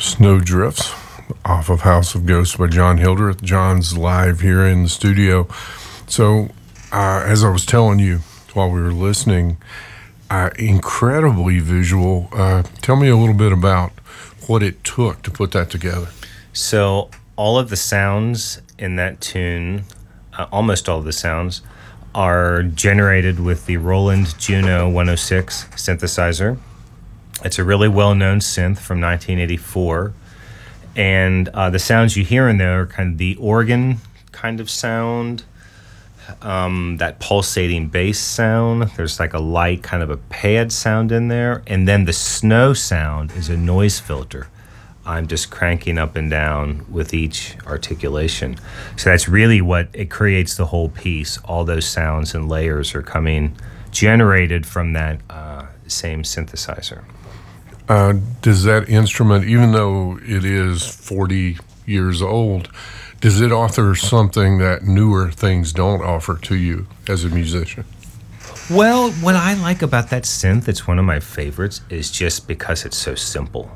Snowdrifts off of House of Ghosts by John Hildreth. John's live here in the studio. So, as I was telling you while we were listening, incredibly visual. Tell me a little bit about what it took to put that together. So, all of the sounds in that tune, almost all of the sounds, are generated with the Roland Juno 106 synthesizer. It's a really well-known synth from 1984. And the sounds you hear in there are kind of the organ kind of sound, that pulsating bass sound. There's like a light kind of a pad sound in there. And then the snow sound is a noise filter. I'm just cranking up and down with each articulation. So that's really what it creates the whole piece. All those sounds and layers are generated from that same synthesizer. Does that instrument, even though it is 40 years old, does it offer something that newer things don't offer to you as a musician? Well, what I like about that synth, it's one of my favorites, is just because it's so simple.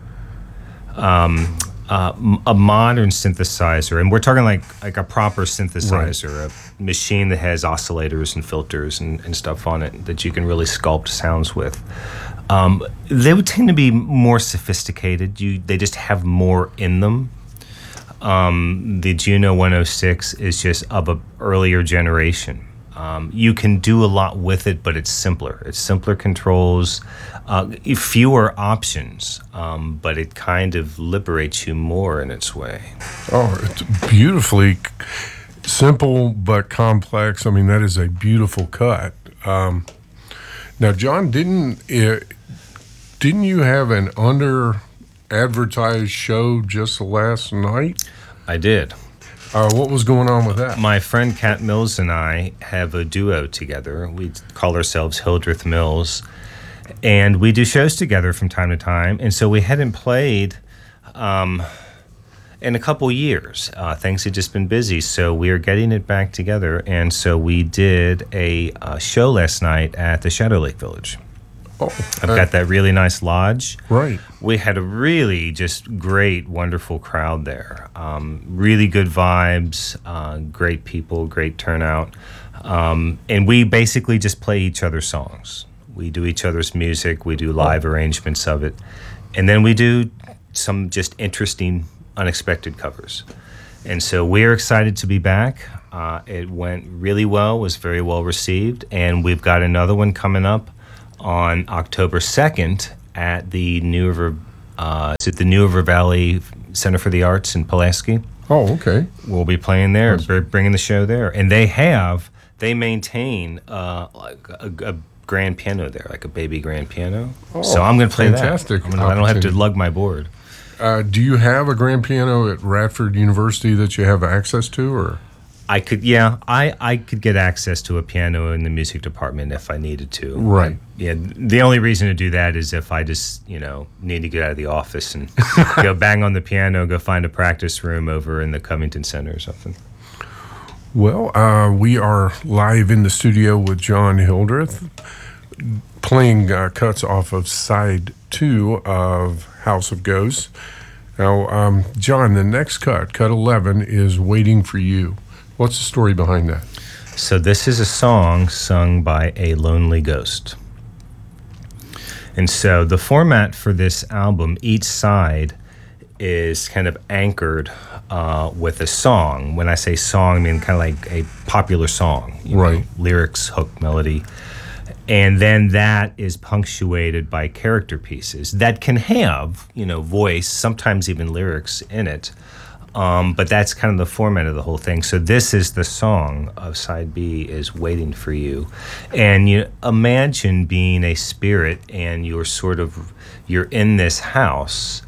A modern synthesizer, and we're talking like a proper synthesizer, right. A machine that has oscillators and filters and stuff on it that you can really sculpt sounds with. They would tend to be more sophisticated. They just have more in them. The Juno 106 is just of an earlier generation. You can do a lot with it, but it's simpler. It's simpler controls, fewer options, but it kind of liberates you more in its way. Oh, it's beautifully simple but complex. I mean, that is a beautiful cut. Now, John, didn't you have an under-advertised show just last night? I did. What was going on with that? My friend Kat Mills and I have a duo together. We call ourselves Hildreth Mills, and we do shows together from time to time. And so we hadn't played in a couple years. Things had just been busy, so we are getting it back together. And so we did a show last night at the Shadow Lake Village. Oh, I've got that really nice lodge. Right. We had a really just great, wonderful crowd there. Really good vibes, great people, great turnout. And we basically just play each other's songs. We do each other's music. We do live arrangements of it. And then we do some just interesting, unexpected covers. And so we're excited to be back. It went really well, was very well received. And we've got another one coming up on October 2nd at the New River Valley Center for the Arts in Pulaski. Oh, okay. We'll be playing there, bringing the show there. And they maintain like a grand piano there, like a baby grand piano. Oh, so I'm going to play fantastic that. I don't have to lug my board. Do you have a grand piano at Radford University that you have access to, or? I could get access to a piano in the music department if I needed to. Right. The only reason to do that is if I just, need to get out of the office and go bang on the piano, go find a practice room over in the Covington Center or something. Well, we are live in the studio with John Hildreth, playing cuts off of side 2 of House of Ghosts. Now, John, the next cut 11, is Waiting for You. What's the story behind that? So this is a song sung by a lonely ghost. And so the format for this album, each side is kind of anchored with a song. When I say song, I mean kind of like a popular song. Right. Lyrics, hook, melody. And then that is punctuated by character pieces that can have, voice, sometimes even lyrics in it. But that's kind of the format of the whole thing. So this is the song of side B, is Waiting for You. And you imagine being a spirit and you're in this house,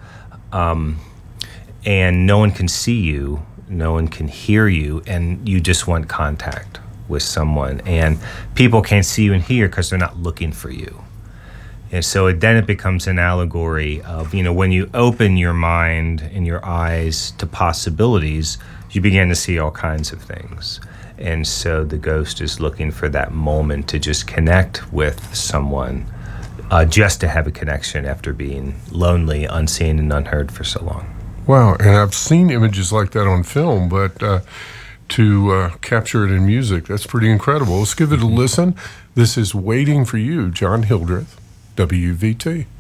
and no one can see you, no one can hear you, and you just want contact with someone. And people can't see you and hear because they're not looking for you. And so then it becomes an allegory of, when you open your mind and your eyes to possibilities, you begin to see all kinds of things. And so the ghost is looking for that moment to just connect with someone just to have a connection after being lonely, unseen, and unheard for so long. Wow, and I've seen images like that on film, but to capture it in music, that's pretty incredible. Let's give it a listen. This is Waiting for You, John Hildreth, WVT.